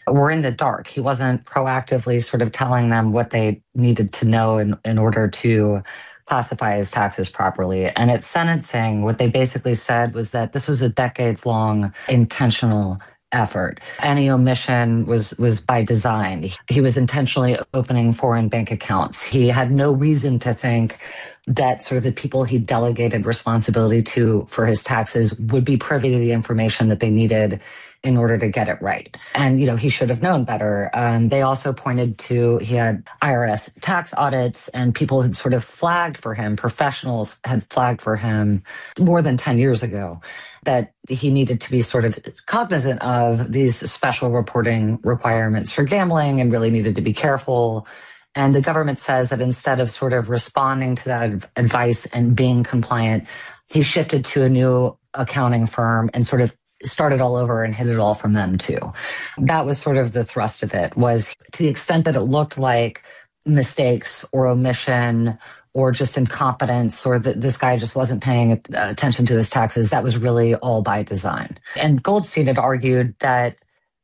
were in the dark. He wasn't proactively sort of telling them what they needed to know in order to classify his taxes properly. And at sentencing, what they basically said was that this was a decades-long intentional effort. Any omission was by design. He was intentionally opening foreign bank accounts. He had no reason to think that sort of the people he delegated responsibility to for his taxes would be privy to the information that they needed in order to get it right. And, he should have known better. They also pointed to, he had IRS tax audits and people had sort of flagged for him, professionals had flagged for him more than 10 years ago that he needed to be sort of cognizant of these special reporting requirements for gambling and really needed to be careful. And the government says that instead of sort of responding to that advice and being compliant, he shifted to a new accounting firm and sort of started all over and hid it all from them too. That was sort of the thrust of it, was to the extent that it looked like mistakes or omission or just incompetence or that this guy just wasn't paying attention to his taxes, that was really all by design. And Goldstein had argued that,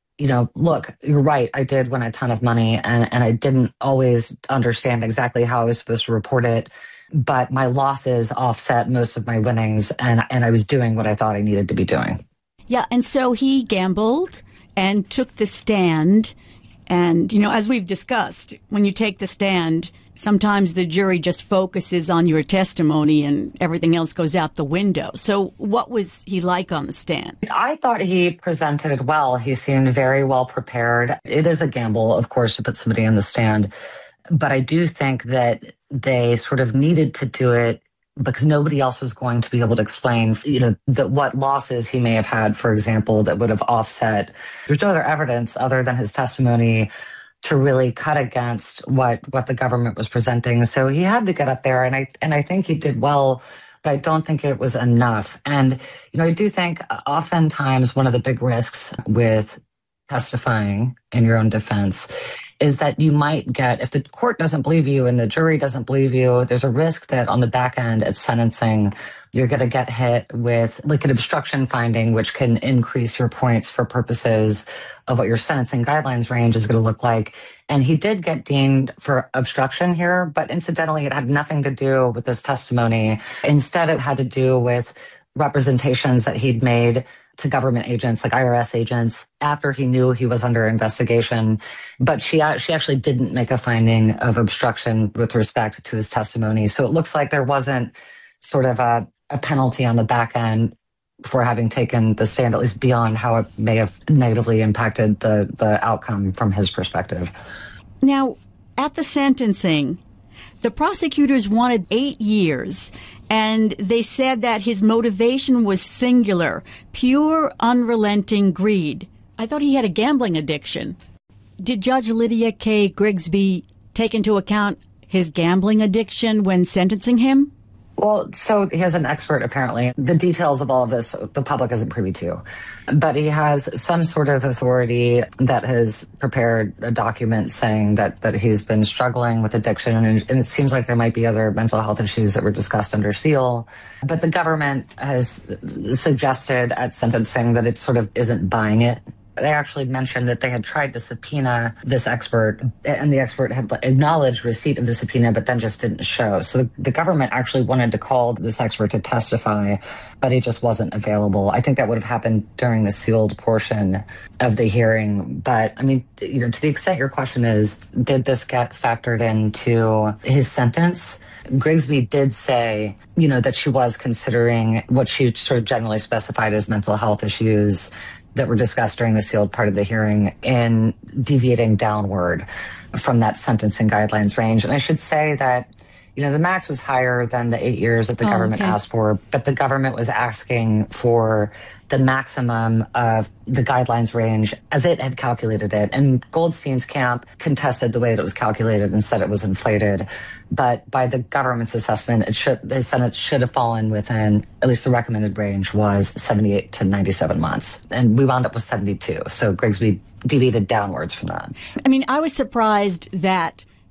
look, you're right, I did win a ton of money and I didn't always understand exactly how I was supposed to report it, but my losses offset most of my winnings and I was doing what I thought I needed to be doing. Yeah, and so he gambled and took the stand. And, as we've discussed, when you take the stand, sometimes the jury just focuses on your testimony and everything else goes out the window. So what was he like on the stand? I thought he presented well. He seemed very well prepared. It is a gamble, of course, to put somebody on the stand. But I do think that they sort of needed to do it because nobody else was going to be able to explain, what losses he may have had, for example, that would have offset. There's no other evidence other than his testimony to really cut against what the government was presenting. So he had to get up there, and I think he did well, but I don't think it was enough. And, I do think oftentimes one of the big risks with testifying in your own defense is that you might get, if the court doesn't believe you and the jury doesn't believe you, there's a risk that on the back end at sentencing, you're going to get hit with like an obstruction finding, which can increase your points for purposes of what your sentencing guidelines range is going to look like. And he did get deemed for obstruction here, but incidentally, it had nothing to do with this testimony. Instead, it had to do with representations that he'd made to government agents, like IRS agents, after he knew he was under investigation. But she actually didn't make a finding of obstruction with respect to his testimony. So it looks like there wasn't sort of a penalty on the back end for having taken the stand, at least beyond how it may have negatively impacted the outcome from his perspective. Now, at the sentencing, the prosecutors wanted 8 years, and they said that his motivation was singular, pure, unrelenting greed. I thought he had a gambling addiction. Did Judge Lydia K. Grigsby take into account his gambling addiction when sentencing him? Well, so he has an expert, apparently. The details of all of this, the public isn't privy to. But he has some sort of authority that has prepared a document saying that he's been struggling with addiction. And it seems like there might be other mental health issues that were discussed under seal. But the government has suggested at sentencing that it sort of isn't buying it. They actually mentioned that they had tried to subpoena this expert, and the expert had acknowledged receipt of the subpoena, but then just didn't show. So the government actually wanted to call this expert to testify, but he just wasn't available. I think that would have happened during the sealed portion of the hearing. But I mean, to the extent your question is, did this get factored into his sentence? Grigsby did say, that she was considering what she sort of generally specified as mental health issues that were discussed during the sealed part of the hearing in deviating downward from that sentencing guidelines range. And I should say that, the max was higher than the 8 years that the government asked for, but the government was asking for the maximum of the guidelines range as it had calculated it. And Goldstein's camp contested the way that it was calculated and said it was inflated. But by the government's assessment, the sentence should have fallen within, at least the recommended range was 78 to 97 months. And we wound up with 72. So Grigsby deviated downwards from that. I mean, I was surprised that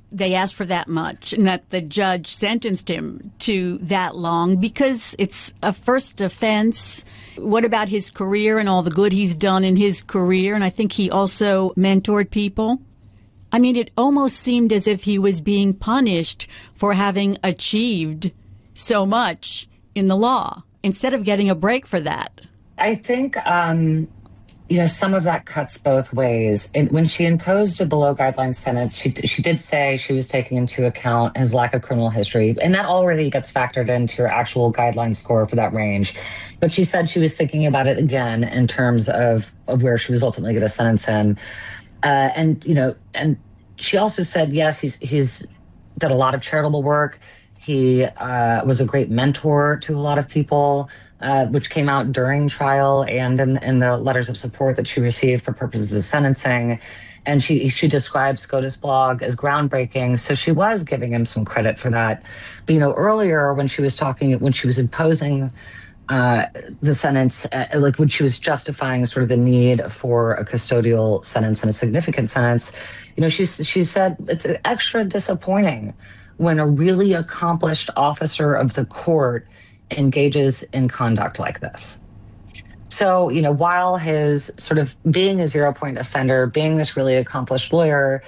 they asked for that much and that the judge sentenced him to that long because it's a first offense. What about his career and all the good he's done in his career? And I think he also mentored people. I mean, it almost seemed as if he was being punished for having achieved so much in the law instead of getting a break for that. I think, some of that cuts both ways. And when she imposed a below guideline sentence, she did say she was taking into account his lack of criminal history. And that already gets factored into her actual guideline score for that range. But she said she was thinking about it again in terms of where she was ultimately going to sentence him. And she also said, yes, he's done a lot of charitable work. He was a great mentor to a lot of people, which came out during trial and in the letters of support that she received for purposes of sentencing. And she described SCOTUS blog as groundbreaking. So she was giving him some credit for that. But, earlier when she was imposing the sentence, when she was justifying sort of the need for a custodial sentence and a significant sentence, she said it's extra disappointing when a really accomplished officer of the court engages in conduct like this. So, while his sort of being a 0-point offender, being this really accomplished lawyer,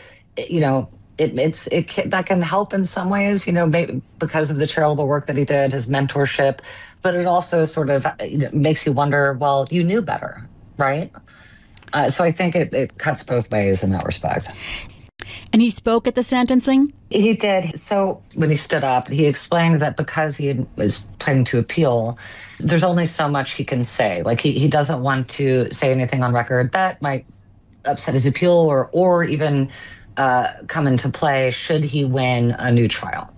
that can help in some ways, maybe because of the charitable work that he did, his mentorship, but it also sort of makes you wonder, well, you knew better, right? So I think it cuts both ways in that respect. And he spoke at the sentencing? He did. So when he stood up, he explained that because he was planning to appeal, there's only so much he can say. Like he doesn't want to say anything on record that might upset his appeal or even come into play should he win a new trial.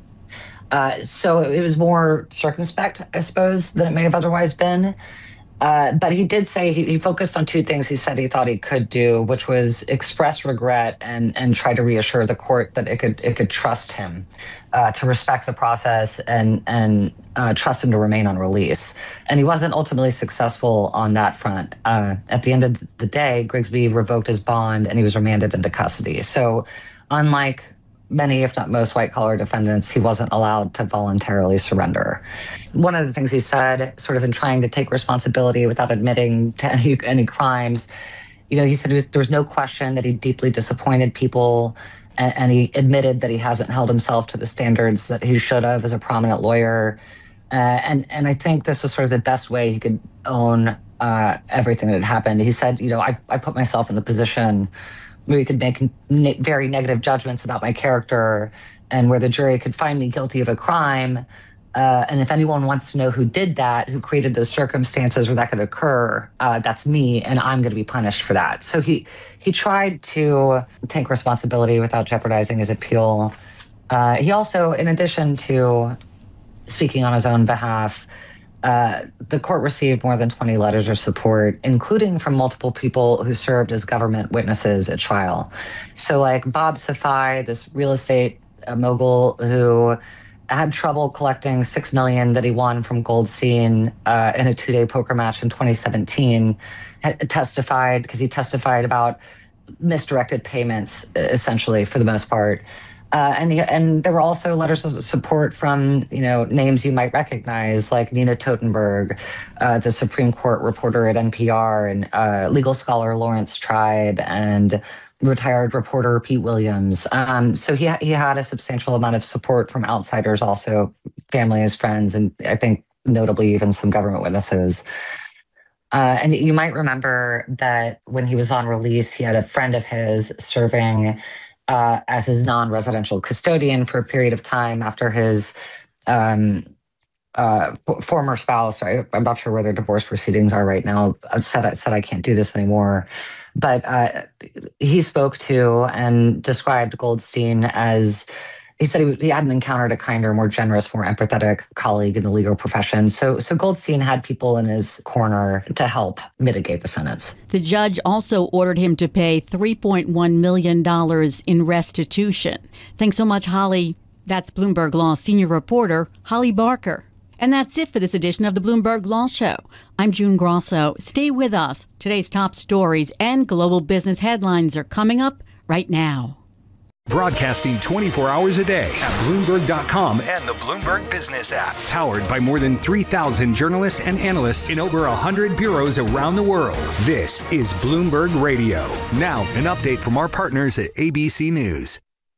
So it was more circumspect, I suppose, than it may have otherwise been. But he did say he focused on two things he said he thought he could do, which was express regret and try to reassure the court that it could trust him, to respect the process and trust him to remain on release. And he wasn't ultimately successful on that front. At the end of the day, Grigsby revoked his bond and he was remanded into custody. So unlike many, if not most, white-collar defendants, he wasn't allowed to voluntarily surrender. One of the things he said, sort of in trying to take responsibility without admitting to any crimes, he said there was no question that he deeply disappointed people, and he admitted that he hasn't held himself to the standards that he should have as a prominent lawyer. And I think this was sort of the best way he could own everything that had happened. He said, I put myself in the position where you could make very negative judgments about my character and where the jury could find me guilty of a crime. And if anyone wants to know who did that, who created those circumstances where that could occur, that's me, and I'm going to be punished for that. So he tried to take responsibility without jeopardizing his appeal. He also, in addition to speaking on his own behalf, the court received more than 20 letters of support, including from multiple people who served as government witnesses at trial. So like Bob Safai, this real estate mogul who had trouble collecting $6 million that he won from Goldstein in a 2-day poker match in 2017, testified because he testified about misdirected payments, essentially, for the most part. And there were also letters of support from, names you might recognize, like Nina Totenberg, the Supreme Court reporter at NPR, and legal scholar Lawrence Tribe, and retired reporter Pete Williams. So he had a substantial amount of support from outsiders, also families, friends, and I think notably even some government witnesses. And you might remember that when he was on release, he had a friend of his serving as his non-residential custodian for a period of time after his former spouse, right? I'm not sure where their divorce proceedings are right now, said I can't do this anymore. But he spoke to and described Goldstein as, he said he hadn't encountered a kinder, more generous, more empathetic colleague in the legal profession. So Goldstein had people in his corner to help mitigate the sentence. The judge also ordered him to pay $3.1 million in restitution. Thanks so much, Holly. That's Bloomberg Law senior reporter Holly Barker. And that's it for this edition of the Bloomberg Law Show. I'm June Grosso. Stay with us. Today's top stories and global business headlines are coming up right now. Broadcasting 24 hours a day at Bloomberg.com and the Bloomberg Business app. Powered by more than 3,000 journalists and analysts in over 100 bureaus around the world. This is Bloomberg Radio. Now, an update from our partners at ABC News.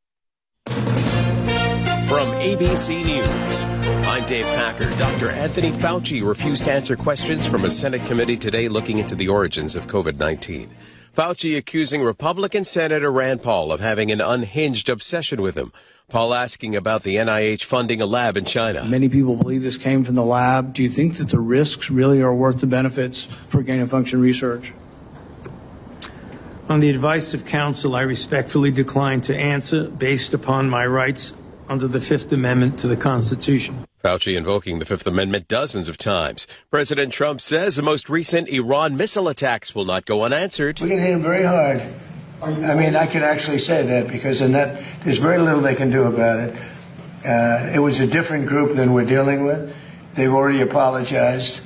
From ABC News, I'm Dave Packer. Dr. Anthony Fauci refused to answer questions from a Senate committee today looking into the origins of COVID-19. Fauci accusing Republican Senator Rand Paul of having an unhinged obsession with him. Paul asking about the NIH funding a lab in China. Many people believe this came from the lab. Do you think that the risks really are worth the benefits for gain-of-function research? On the advice of counsel, I respectfully decline to answer based upon my rights under the Fifth Amendment to the Constitution. Fauci invoking the Fifth Amendment dozens of times. President Trump says the most recent Iran missile attacks will not go unanswered. We're going to hit him very hard. I mean, I can actually say that because in that, there's very little they can do about it. It was a different group than we're dealing with. They've already apologized.